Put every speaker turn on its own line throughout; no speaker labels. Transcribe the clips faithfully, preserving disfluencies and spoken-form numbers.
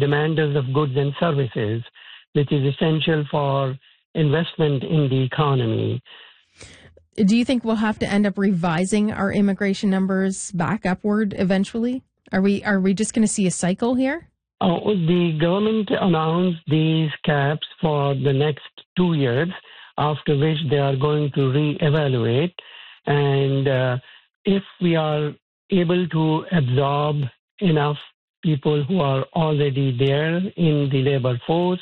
demanders of goods and services, which is essential for investment in the economy.
Do you think we'll have to end up revising our immigration numbers back upward eventually? Are we are we just going to see a cycle here?
Uh, the government announced these caps for the next two years, after which they are going to reevaluate. And uh, if we are able to absorb enough people who are already there in the labor force,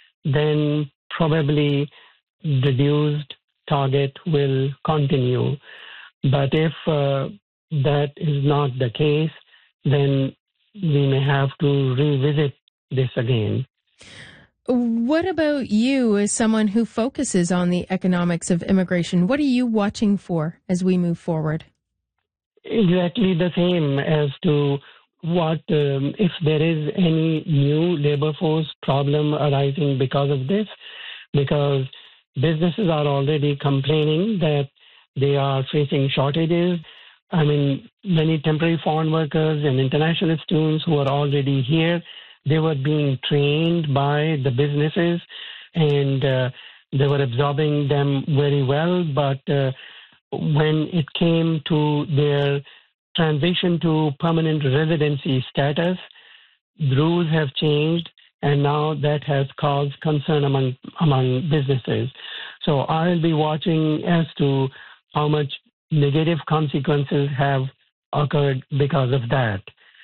then probably reduced target will continue. But if uh, that is not the case, then we may have to revisit this again.
What about you as someone who focuses on the economics of immigration? What are you watching for as we move forward?
Exactly the same as to what, um, if there is any new labor force problem arising because of this, because businesses are already complaining that they are facing shortages. I mean, many temporary foreign workers and international students who are already here, they were being trained by the businesses and uh, they were absorbing them very well. But uh, when it came to their transition to permanent residency status, the rules have changed, and now that has caused concern among among businesses. So I'll be watching as to how much negative consequences have occurred because of that.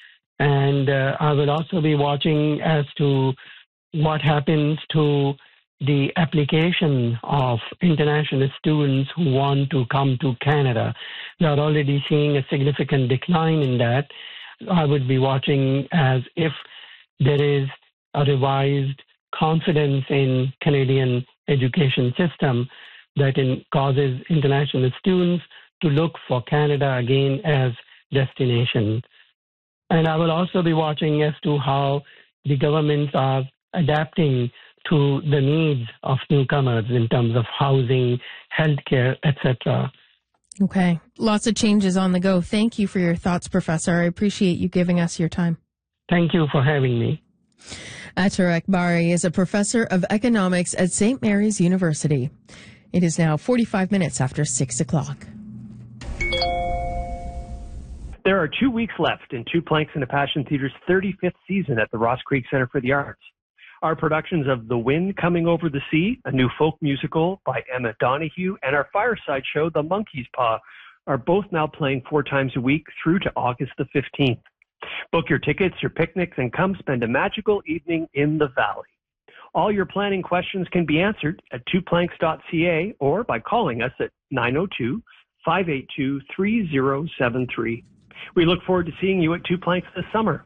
And uh, I will also be watching as to what happens to the application of international students who want to come to Canada. We are already seeing a significant decline in that. I would be watching as if there is a revised confidence in Canadian education system that in, causes international students to look for Canada again as destination. And I will also be watching as to how the governments are adapting to the needs of newcomers in terms of housing, healthcare, et cetera.
Okay. Lots of changes on the go. Thank you for your thoughts, Professor. I appreciate you giving us your time.
Thank you for having me.
Atar Akbari is a professor of economics at Saint Mary's University. It is now forty-five minutes after six o'clock.
There are two weeks left in Two Planks and a Passion Theater's thirty-fifth season at the Ross Creek Center for the Arts. Our productions of The Wind Coming Over the Sea, a new folk musical by Emma Donoghue, and our fireside show, The Monkey's Paw, are both now playing four times a week through to August the fifteenth. Book your tickets, your picnics, and come spend a magical evening in the Valley. All your planning questions can be answered at two planks dot c a or by calling us at nine oh two, five eight two, three oh seven three. We look forward to seeing you at Two Planks this summer.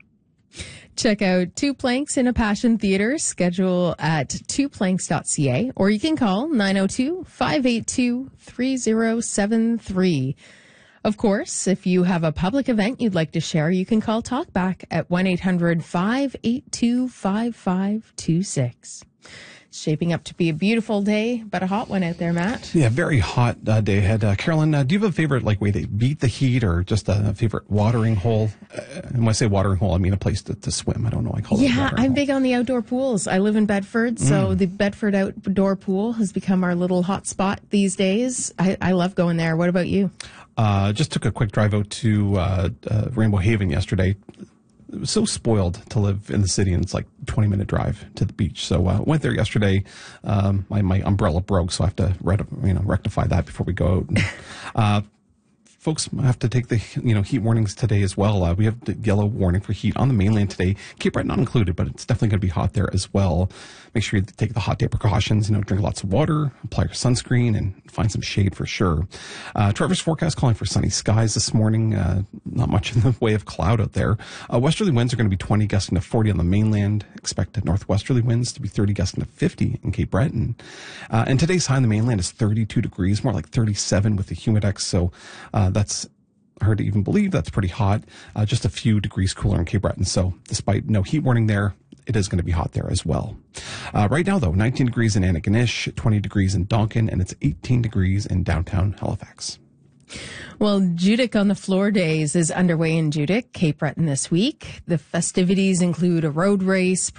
Check out Two Planks in a Passion Theater schedule at two planks dot c a, or you can call nine oh two, five eight two, three oh seven three. Of course, if you have a public event you'd like to share, you can call Talkback at one eight hundred, five eight two, five five two six. It's shaping up to be a beautiful day, but a hot one out there, Matt.
Yeah, very hot uh, day ahead. Uh, Carolyn, uh, do you have a favorite like way to beat the heat, or just a, a favorite watering hole? Uh, and when I say watering hole, I mean a place to, to swim. I don't know. I call it.
Yeah, I'm
hole.
big on the outdoor pools. I live in Bedford, so
Mm.
the Bedford outdoor pool has become our little hot spot these days. I, I love going there. What about you?
Uh, just took a quick drive out to uh, uh, Rainbow Haven yesterday. It was so spoiled to live in the city, and it's like a twenty minute drive to the beach. So uh, went there yesterday. Um, my, my umbrella broke, so I have to you know rectify that before we go out. And, uh, folks have to take the you know heat warnings today as well. Uh, we have the yellow warning for heat on the mainland today. Cape Breton not included, but it's definitely going to be hot there as well. Make sure you take the hot day precautions. You know, drink lots of water, apply your sunscreen, and find some shade for sure. Uh, Trevor's forecast calling for sunny skies this morning. Uh, not much in the way of cloud out there. Uh, westerly winds are going to be twenty, gusting to forty on the mainland. Expected northwesterly winds to be thirty, gusting to fifty in Cape Breton. Uh, and today's high on the mainland is thirty-two degrees, more like thirty-seven with the humidex. So uh, that's hard to even believe. That's pretty hot. Uh, just a few degrees cooler in Cape Breton. So despite no heat warning there, it is going to be hot there as well. Uh, right now, though, nineteen degrees in Antigonish, twenty degrees in Donkin, and it's eighteen degrees in downtown Halifax.
Well, Judic on the Floor Days is underway in Judic, Cape Breton this week. The festivities include a road race,